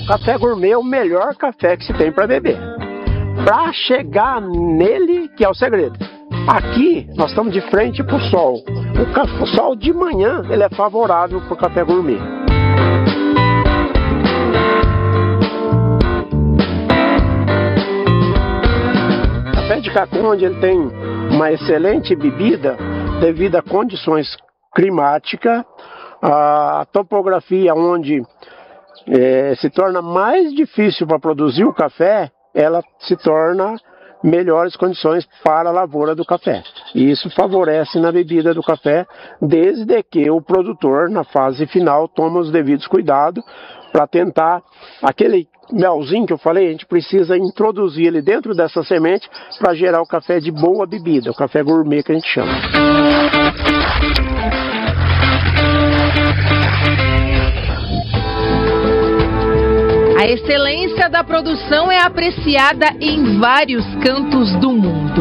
café gourmet é o melhor café que se tem para beber. Para chegar nele que é o segredo. Aqui nós estamos de frente para o sol. O sol de manhã ele é favorável para o café gourmet. O café de Caconde ele tem uma excelente bebida devido a condições climáticas, a topografia onde se torna mais difícil para produzir o café, ela se torna melhores condições para a lavoura do café. E isso favorece na bebida do café, desde que o produtor, na fase final, toma os devidos cuidados para tentar aquele melzinho que eu falei, a gente precisa introduzir ele dentro dessa semente para gerar o café de boa bebida, o café gourmet que a gente chama. A excelência da produção é apreciada em vários cantos do mundo.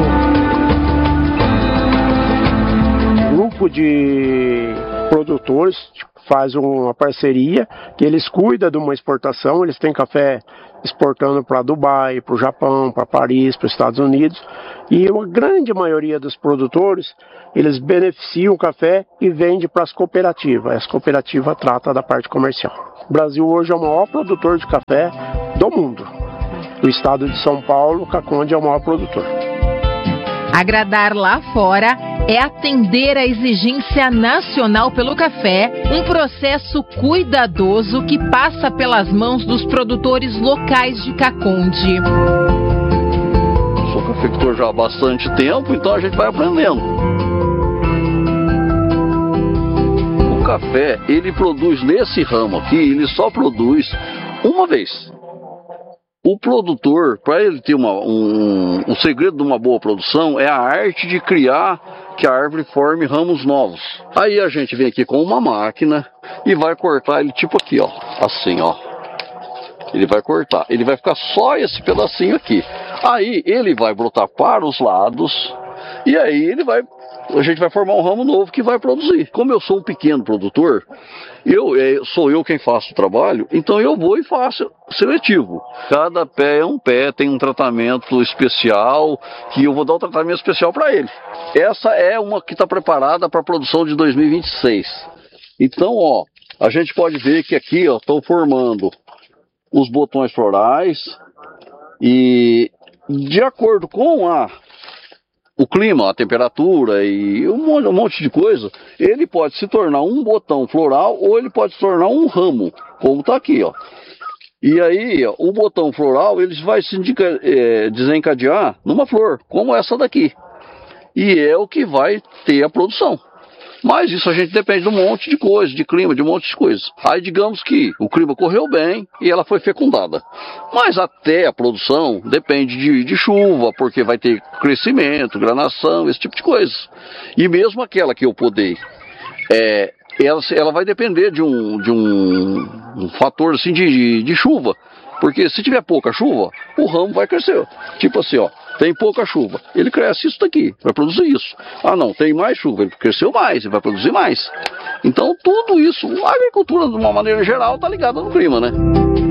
Um grupo de produtores faz uma parceria que eles cuidam de uma exportação, eles têm café exportando para Dubai, para o Japão, para Paris, para os Estados Unidos, e a grande maioria dos produtores, eles beneficiam o café e vendem para as cooperativas. As cooperativas tratam da parte comercial. O Brasil hoje é o maior produtor de café do mundo. O estado de São Paulo, Caconde é o maior produtor. Agradar lá fora é atender à exigência nacional pelo café, um processo cuidadoso que passa pelas mãos dos produtores locais de Caconde. Sou cafeicultor já há bastante tempo, então a gente vai aprendendo. O café, ele produz nesse ramo aqui, ele só produz uma vez. O produtor, para ele ter um segredo de uma boa produção, é a arte de criar que a árvore forme ramos novos. Aí a gente vem aqui com uma máquina e vai cortar ele tipo aqui, ó, assim, ó. Ele vai cortar, ele vai ficar só esse pedacinho aqui. Aí ele vai brotar para os lados e aí a gente vai formar um ramo novo que vai produzir. Como eu sou um pequeno produtor, sou eu quem faço o trabalho, então eu vou e faço seletivo. Cada pé é um pé, tem um tratamento especial, que eu vou dar um tratamento especial para ele. Essa é uma que está preparada para a produção de 2026. Então, ó, a gente pode ver que aqui, ó, estão formando os botões florais e de acordo com o clima, a temperatura e um monte de coisa, ele pode se tornar um botão floral ou ele pode se tornar um ramo, como está aqui, ó. E aí, ó, o botão floral ele vai se desencadear numa flor, como essa daqui. E é o que vai ter a produção. Mas isso a gente depende de um monte de coisa, de clima, de um monte de coisa. Aí digamos que o clima correu bem e ela foi fecundada. Mas até a produção depende de chuva, porque vai ter crescimento, granação, esse tipo de coisa. E mesmo aquela que eu podei, ela vai depender de um fator assim, de chuva. Porque se tiver pouca chuva, o ramo vai crescer. Tipo assim, ó. Tem pouca chuva, ele cresce isso daqui, vai produzir isso. Ah não, tem mais chuva, ele cresceu mais, ele vai produzir mais. Então tudo isso, a agricultura de uma maneira geral está ligada no clima, né?